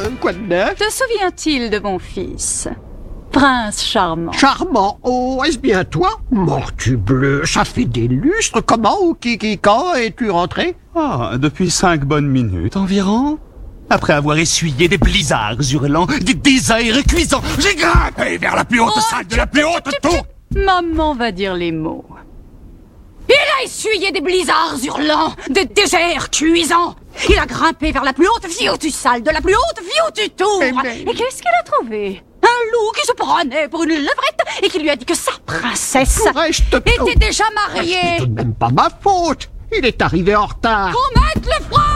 quoi de neuf? Te souvient-il de mon fils? Prince charmant. Charmant. Oh, est-ce bien toi? Mortu bleu, ça fait des lustres. Comment ou qui, quand es-tu rentré? Ah, depuis 5 bonnes minutes environ. Après avoir essuyé des blizzards hurlants, des déserts cuisants, j'ai grimpé vers la plus haute salle de la plus haute tour. Maman va dire les mots. Il a essuyé des blizzards hurlants, des déserts cuisants. Il a grimpé vers la plus haute viotue salle de la plus haute viotue tour. Et qu'est-ce qu'il a trouvé? Un loup qui se prenait pour une levrette et qui lui a dit que sa princesse était déjà mariée. C'est tout de même pas ma faute. Il est arrivé en retard. Qu'on mette le frein!